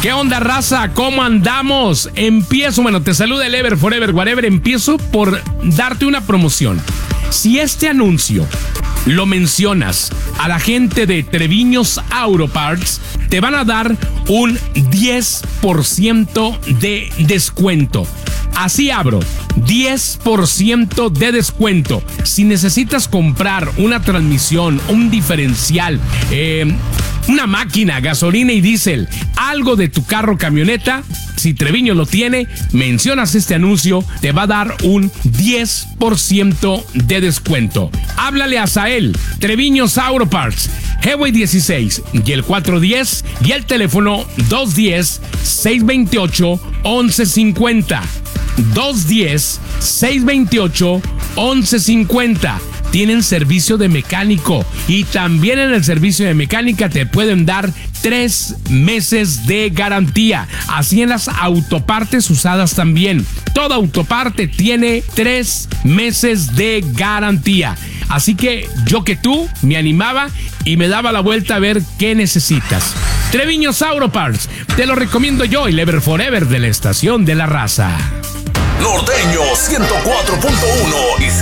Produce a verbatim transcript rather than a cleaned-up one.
¿Qué onda, raza? ¿Cómo andamos? Empiezo, bueno, te saluda el Ever Forever Whatever. Empiezo por darte una promoción. Si este anuncio lo mencionas a la gente de Treviños Auto Parts, te van a dar un diez por ciento de descuento. Así abro, diez por ciento de descuento. Si necesitas comprar una transmisión, un diferencial, eh, una máquina, gasolina y diésel, algo de tu carro, camioneta, si Treviño lo tiene, mencionas este anuncio, te va a dar un diez por ciento de descuento. Háblale a Sael, Treviños Auto Parts, Highway dieciséis y el cuatrocientos diez y el teléfono dos uno cero, seis dos ocho, once cincuenta. dos uno cero, seis dos ocho, once cincuenta. Tienen servicio de mecánico y también en el servicio de mecánica te pueden dar tres meses de garantía. Así en las autopartes usadas también. Toda autoparte tiene tres meses de garantía. Así que yo que tú me animaba y me daba la vuelta a ver qué necesitas. Treviños Auto Parts, te lo recomiendo yo, el Ever Forever de la Estación de la Raza. Norteño ciento cuatro punto uno y